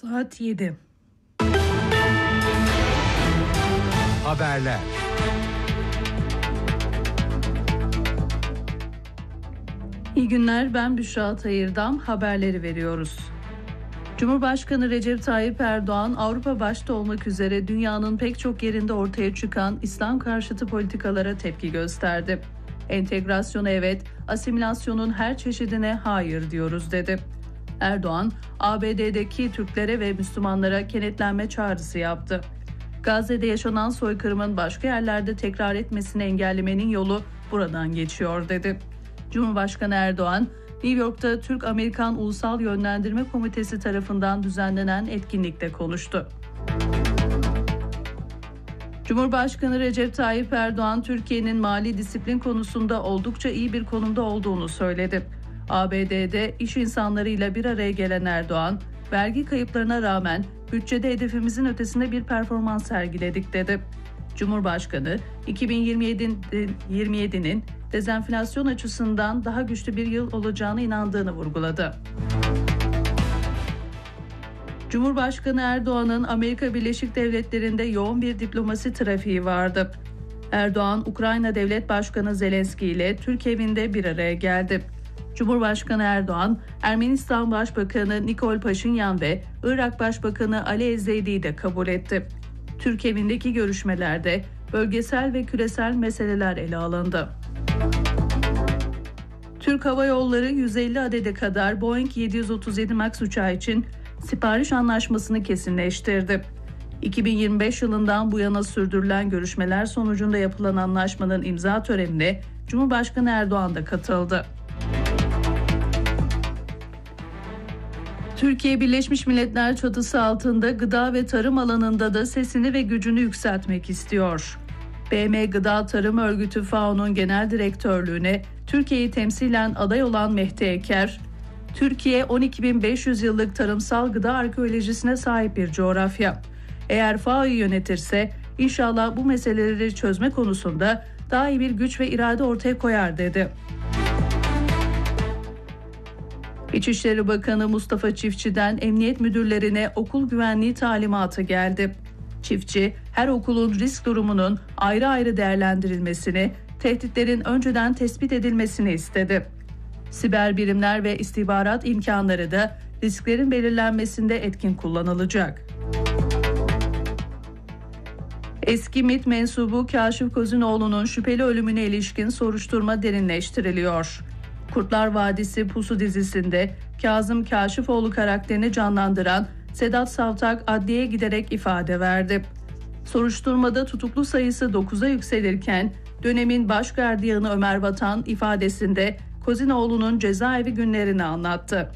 Saat 7. Haberler. İyi günler, ben Büşra Tayır'dan haberleri veriyoruz. Cumhurbaşkanı Recep Tayyip Erdoğan, Avrupa başta olmak üzere dünyanın pek çok yerinde ortaya çıkan İslam karşıtı politikalara tepki gösterdi. Entegrasyona evet, asimilasyonun her çeşidine hayır diyoruz dedi. Erdoğan, ABD'deki Türklere ve Müslümanlara kenetlenme çağrısı yaptı. Gazze'de yaşanan soykırımın başka yerlerde tekrar etmesini engellemenin yolu buradan geçiyor dedi. Cumhurbaşkanı Erdoğan, New York'ta Türk-Amerikan Ulusal Yönlendirme Komitesi tarafından düzenlenen etkinlikte konuştu. Cumhurbaşkanı Recep Tayyip Erdoğan, Türkiye'nin mali disiplin konusunda oldukça iyi bir konumda olduğunu söyledi. ABD'de iş insanlarıyla bir araya gelen Erdoğan, vergi kayıplarına rağmen bütçede hedefimizin ötesinde bir performans sergiledik dedi. Cumhurbaşkanı, 2027'nin dezenflasyon açısından daha güçlü bir yıl olacağına inandığını vurguladı. Cumhurbaşkanı Erdoğan'ın Amerika Birleşik Devletleri'nde yoğun bir diplomasi trafiği vardı. Erdoğan, Ukrayna Devlet Başkanı Zelenski ile Türk evinde bir araya geldi. Cumhurbaşkanı Erdoğan, Ermenistan Başbakanı Nikol Paşinyan ve Irak Başbakanı Ali Ezzeydi'yi de kabul etti. Türk evindeki görüşmelerde bölgesel ve küresel meseleler ele alındı. Türk Hava Yolları 150 adede kadar Boeing 737 MAX uçağı için sipariş anlaşmasını kesinleştirdi. 2025 yılından bu yana sürdürülen görüşmeler sonucunda yapılan anlaşmanın imza törenine Cumhurbaşkanı Erdoğan da katıldı. Türkiye Birleşmiş Milletler çatısı altında gıda ve tarım alanında da sesini ve gücünü yükseltmek istiyor. BM Gıda Tarım Örgütü FAO'nun genel direktörlüğüne Türkiye'yi temsilen aday olan Mehdi Eker, Türkiye 12.500 yıllık tarımsal gıda arkeolojisine sahip bir coğrafya. Eğer FAO'yu yönetirse inşallah bu meseleleri çözme konusunda daha iyi bir güç ve irade ortaya koyar dedi. İçişleri Bakanı Mustafa Çiftçi'den emniyet müdürlerine okul güvenliği talimatı geldi. Çiftçi, her okulun risk durumunun ayrı ayrı değerlendirilmesini, tehditlerin önceden tespit edilmesini istedi. Siber birimler ve istihbarat imkanları da risklerin belirlenmesinde etkin kullanılacak. Eski MİT mensubu Kaşif Kozinoğlu'nun şüpheli ölümüne ilişkin soruşturma derinleştiriliyor. Kurtlar Vadisi Pusu dizisinde Kazım Kaşifoğlu karakterini canlandıran Sedat Savtak adliyeye giderek ifade verdi. Soruşturmada tutuklu sayısı 9'a yükselirken dönemin baş gardiyanı Ömer Vatan ifadesinde Kozinoğlu'nun cezaevi günlerini anlattı.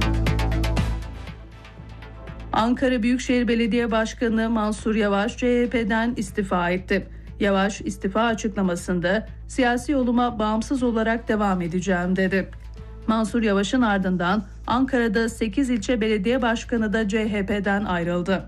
Ankara Büyükşehir Belediye Başkanı Mansur Yavaş CHP'den istifa etti. Yavaş istifa açıklamasında siyasi yoluma bağımsız olarak devam edeceğim dedi. Mansur Yavaş'ın ardından Ankara'da 8 ilçe belediye başkanı da CHP'den ayrıldı.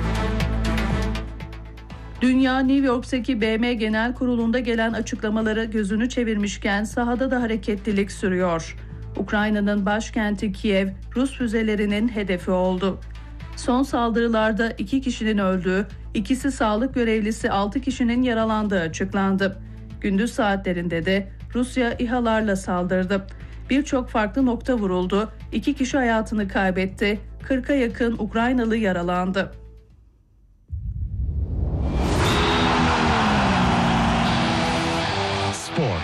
Dünya New York'taki BM Genel Kurulu'nda gelen açıklamalara gözünü çevirmişken sahada da hareketlilik sürüyor. Ukrayna'nın başkenti Kiev, Rus füzelerinin hedefi oldu. Son saldırılarda 2 kişinin öldüğü, ikisi sağlık görevlisi 6 kişinin yaralandığı açıklandı. Gündüz saatlerinde de Rusya İHA'larla saldırdı. Birçok farklı nokta vuruldu, 2 kişi hayatını kaybetti, 40'a yakın Ukraynalı yaralandı. Spor.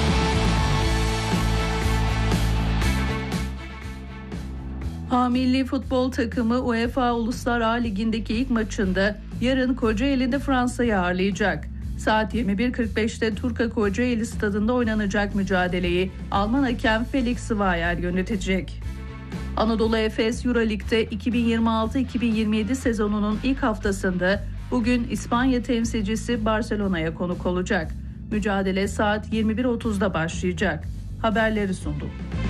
A milli futbol takımı UEFA Uluslar A Ligi'ndeki ilk maçında yarın Kocaeli'de Fransa'yı ağırlayacak. Saat 21.45'te Turka Kocaeli stadında oynanacak mücadeleyi Alman hakem Felix Zweier yönetecek. Anadolu Efes Euroleague'de 2026-2027 sezonunun ilk haftasında bugün İspanya temsilcisi Barcelona'ya konuk olacak. Mücadele saat 21.30'da başlayacak. Haberleri sundu.